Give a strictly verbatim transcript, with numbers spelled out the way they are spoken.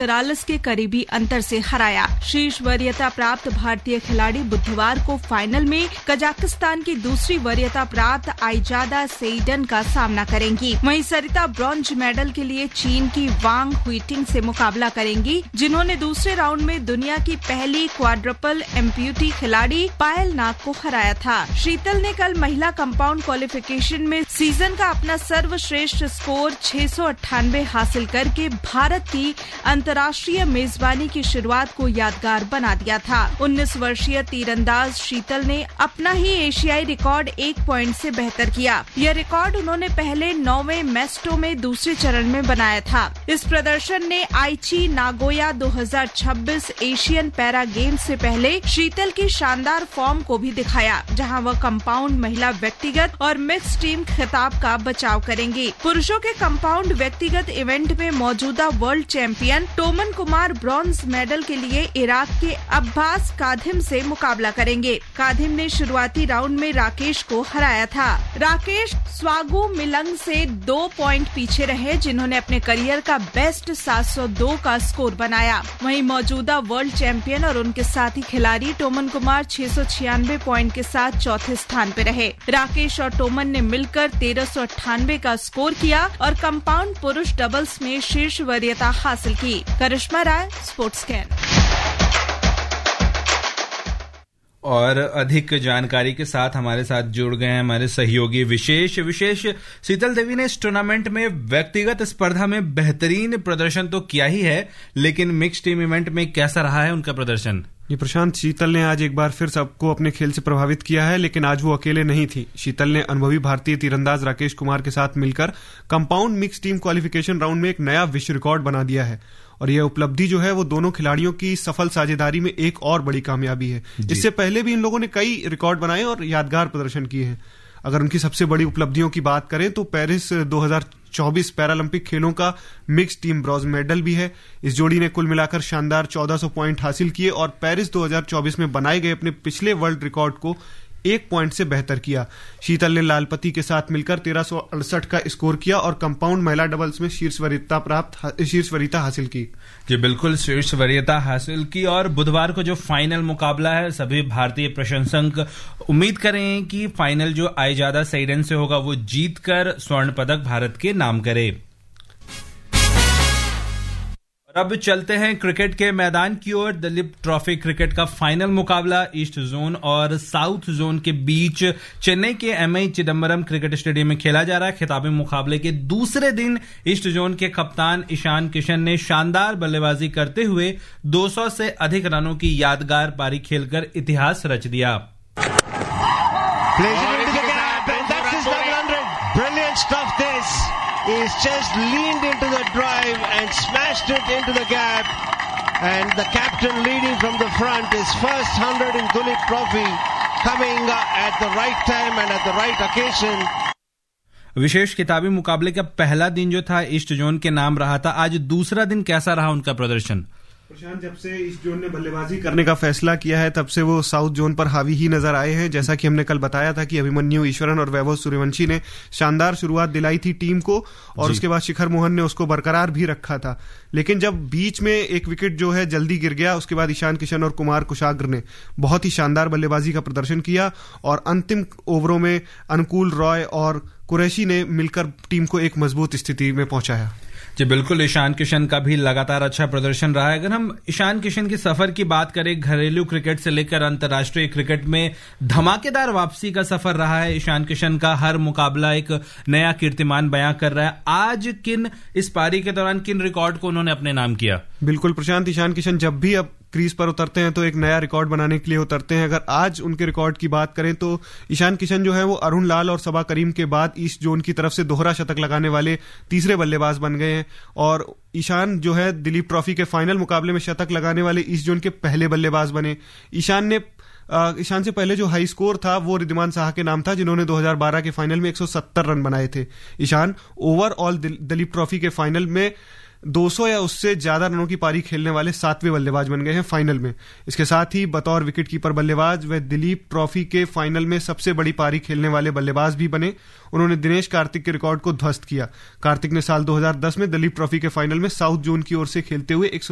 तिरालीस के करीबी अंतर से हराया। शीर्ष वरीयता प्राप्त भारतीय खिलाड़ी बुधवार को फाइनल में कजाकिस्तान की दूसरी वरीयता प्राप्त आइजादा सेइडन का सामना करेंगी। वहीं सरिता ब्रॉन्ज मेडल के लिए चीन की वांग हुइटिंग से मुकाबला करेंगी, जिन्होंने दूसरे राउंड में दुनिया की पहली क्वाड्रपल एम्प्यूटी खिलाड़ी पायल नाग को हराया था। शीतल ने कल महिला कंपाउंड क्वालिफिकेशन में सीजन का अपना सर्वश्रेष्ठ स्कोर छह सौ अट्ठानवे हासिल करके भारत की अंतर्राष्ट्रीय मेजबानी की शुरुआत को यादगार बना दिया था। उन्नीस वर्षीय तीरंदाज शीतल ने अपना ही एशियाई रिकॉर्ड एक पॉइंट से बेहतर किया। यह रिकॉर्ड उन्होंने पहले नौवें मेस्टो में दूसरे चरण में बनाया था। इस प्रदर्शन ने आईची नागोया दो हज़ार छब्बीस एशियन पैरा गेम्स से पहले शीतल की शानदार फॉर्म को भी दिखाया, जहां वह कंपाउंड महिला व्यक्तिगत और मिक्स टीम खिताब का बचाव करेंगी। पुरुषों के कंपाउंड व्यक्तिगत इवेंट में मौजूदा world champion टोमन Kumar bronze medal के लिए इराक के अब्बास काधिम से मुकाबला करेंगे। काधिम ने शुरुआती राउंड में राकेश को हराया था। राकेश स्वागु मिलंग से दो पॉइंट पीछे रहे, जिन्होंने अपने करियर का बेस्ट सात सौ दो का स्कोर बनाया। वहीं मौजूदा वर्ल्ड चैंपियन और उनके साथी खिलाड़ी टोमन कुमार छह सौ छियानवे पॉइंट के साथ चौथे स्थान पर रहे। राकेश और टोमन ने मिलकर तेरह सौ अट्ठानवे का स्कोर किया और कंपाउंड पुरुष डबल्स में शीर्ष वरीयता हासिल की। करिश्मा राय, स्पोर्ट्स कैन। और अधिक जानकारी के साथ हमारे साथ जुड़ गए हैं हमारे सहयोगी विशेष विशेष शीतल देवी ने इस टूर्नामेंट में व्यक्तिगत स्पर्धा में बेहतरीन प्रदर्शन तो किया ही है, लेकिन मिक्स टीम इवेंट में कैसा रहा है उनका प्रदर्शन? ये प्रशांत, शीतल ने आज एक बार फिर सबको अपने खेल से प्रभावित किया है, लेकिन आज वो अकेले नहीं थी। शीतल ने अनुभवी भारतीय तीरंदाज राकेश कुमार के साथ मिलकर compound mix team qualification round में एक नया विश्व रिकॉर्ड बना दिया है और यह उपलब्धि जो है वो दोनों खिलाड़ियों की सफल साझेदारी में एक और बड़ी कामयाबी है। इससे पहले भी इन लोगों ने कई रिकॉर्ड बनाए और यादगार प्रदर्शन किए हैं। अगर उनकी सबसे बड़ी उपलब्धियों की बात करें तो पेरिस दो हज़ार चौबीस पैरालंपिक खेलों का मिक्स टीम ब्रॉन्ज मेडल भी है। इस जोड़ी ने कुल मिलाकर शानदार चौदह सौ पॉइंट हासिल किए और पेरिस दो हज़ार चौबीस में बनाए गए अपने पिछले वर्ल्ड रिकॉर्ड को एक पॉइंट से बेहतर किया। शीतल ने लालपति के साथ मिलकर तेरह सौ अड़सठ का स्कोर किया और कंपाउंड महिला डबल्स में शीर्ष वरीयता प्राप्त शीर्ष वरीयता हासिल की। जी बिल्कुल, शीर्ष वरीयता हासिल की। और बुधवार को जो फाइनल मुकाबला है, सभी भारतीय प्रशंसक उम्मीद करें कि फाइनल जो आइजादा सेइडन से होगा वो जीतकर स्वर्ण पदक भारत के नाम करे। अब चलते हैं क्रिकेट के मैदान की ओर। दिलीप ट्रॉफी क्रिकेट का फाइनल मुकाबला ईस्ट जोन और साउथ जोन के बीच चेन्नई के M A Chidambaram cricket stadium में खेला जा रहा है। खिताबी मुकाबले के दूसरे दिन ईस्ट जोन के कप्तान ईशान किशन ने शानदार बल्लेबाजी करते हुए दो सौ से अधिक रनों की यादगार पारी खेलकर इतिहास रच दिया। He's just leaned into the drive and smashed it into the gap, and the captain leading from the front, his first hundred in Duleep Trophy, coming at the right time and at the right occasion. विशेष खिताबी मुकाबले का पहला दिन जो था east zone के नाम रहा था, आज दूसरा दिन कैसा रहा उनका प्रदर्शन? प्रशांत, जब से ईस्ट जोन ने बल्लेबाजी करने का फैसला किया है तब से वो साउथ जोन पर हावी ही नजर आए हैं। जैसा कि हमने कल बताया था कि अभिमन्यु ईश्वरन और वैभव सूर्यवंशी ने शानदार शुरुआत दिलाई थी टीम को और उसके बाद शिखर मोहन ने उसको बरकरार भी रखा था, लेकिन जब बीच में एक विकेट जो है जल्दी गिर गया, उसके बाद ईशान किशन और कुमार कुशाग्र ने बहुत ही शानदार बल्लेबाजी का प्रदर्शन किया और अंतिम ओवरों में अनुकूल रॉय और कुरैशी ने मिलकर टीम को एक मजबूत स्थिति में पहुंचाया। जी बिल्कुल, ईशान किशन का भी लगातार अच्छा प्रदर्शन रहा है। अगर हम ईशान किशन के सफर की बात करें, घरेलू क्रिकेट से लेकर अंतर्राष्ट्रीय क्रिकेट में धमाकेदार वापसी का सफर रहा है ईशान किशन का। हर मुकाबला एक नया कीर्तिमान बयां कर रहा है। आज किन इस पारी के दौरान किन रिकॉर्ड को उन्होंने अपने नाम किया? बिल्कुल प्रशांत, ईशान किशन जब भी अब क्रीज पर उतरते हैं तो एक नया रिकॉर्ड बनाने के लिए उतरते हैं। अगर आज उनके रिकॉर्ड की बात करें तो ईशान किशन जो है वो अरुण लाल और सबा करीम के बाद ईस्ट जोन की तरफ से दोहरा शतक लगाने वाले तीसरे बल्लेबाज बन गए हैं और ईशान जो है दिलीप ट्रॉफी के फाइनल मुकाबले में शतक लगाने वाले ईस्ट जोन के पहले बल्लेबाज बने। ईशान ने ईशान से पहले जो हाई स्कोर था वो रिद्धिमान साहा के नाम था, जिन्होंने दो हज़ार बारह के फाइनल में एक सौ सत्तर रन बनाए थे। ईशान ओवरऑल दिलीप ट्रॉफी के फाइनल में दो सौ या उससे ज्यादा रनों की पारी खेलने वाले सातवें बल्लेबाज बन गए हैं फाइनल में। इसके साथ ही बतौर विकेटकीपर बल्लेबाज वे दिलीप ट्रॉफी के फाइनल में सबसे बड़ी पारी खेलने वाले बल्लेबाज भी बने। उन्होंने दिनेश कार्तिक के रिकॉर्ड को ध्वस्त किया। कार्तिक ने साल दो हज़ार दस में दिलीप ट्रॉफी के फाइनल में साउथ जोन की ओर से खेलते हुए एक सौ